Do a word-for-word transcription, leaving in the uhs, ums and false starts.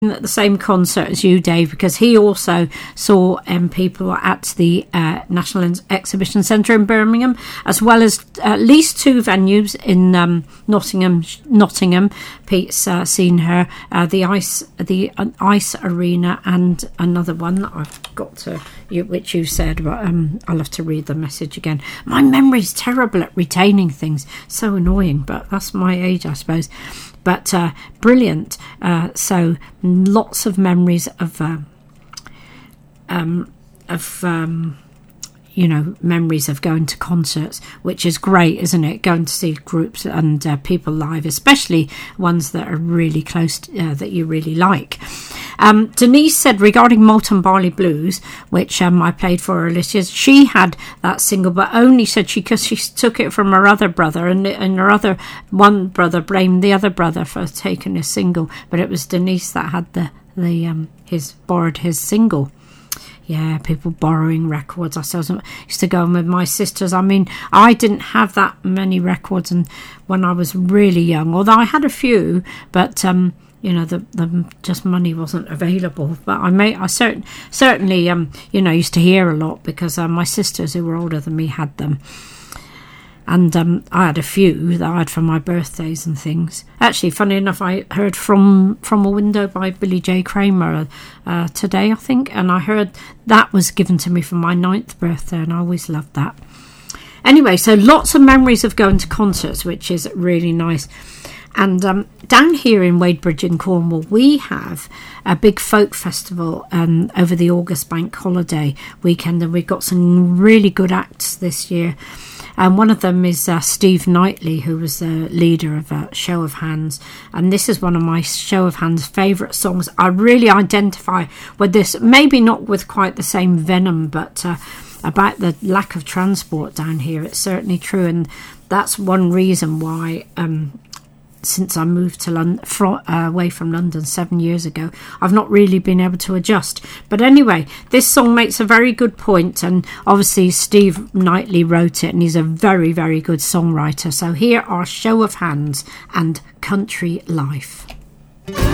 at the same concert as you, Dave, because he also saw um, people at the uh, National Exhibition Centre in Birmingham, as well as at least two venues in um, Nottingham. Nottingham, Pete's uh, seen her, uh, the ice, the uh, ice arena, and another one that I've got to, you, which you said, but um, I'll have to read the message again. My memory's terrible at retaining things, so annoying, but that's my age, I suppose. But uh, brilliant. Uh, so lots of memories of, uh, um, of um, you know, memories of going to concerts, which is great, isn't it? Going to see groups and uh, people live, especially ones that are really close, to, uh, that you really like. Um, Denise said regarding Malt and Barley Blues, which um, I played for her, Alicia, she had that single, but only said she because she took it from her other brother, and, and her other one brother blamed the other brother for taking a single, but it was Denise that had the the um, his borrowed his single. Yeah, people borrowing records. I used to go with my sisters. I mean, I didn't have that many records, and when I was really young, although I had a few, but um, you know, the the just money wasn't available. But I may, I certain certainly um, you know, used to hear a lot because uh, my sisters who were older than me had them. And um, I had a few that I had for my birthdays and things. Actually, funny enough, I heard From From a Window by Billy J. Kramer uh, today, I think. And I heard that was given to me for my ninth birthday, and I always loved that. Anyway, so lots of memories of going to concerts, which is really nice. And um, down here in Wadebridge in Cornwall, we have a big folk festival um, over the August bank holiday weekend, and we've got some really good acts this year. And one of them is uh, Steve Knightley, who was the leader of uh, Show of Hands. And this is one of my Show of Hands favourite songs. I really identify with this, maybe not with quite the same venom, but uh, about the lack of transport down here. It's certainly true. And that's one reason why... Um, since I moved to London, from, uh, away from London seven years ago, I've not really been able to adjust. But anyway, this song makes a very good point, and obviously Steve Knightley wrote it, and he's a very, very good songwriter. So here are Show of Hands and Country Life.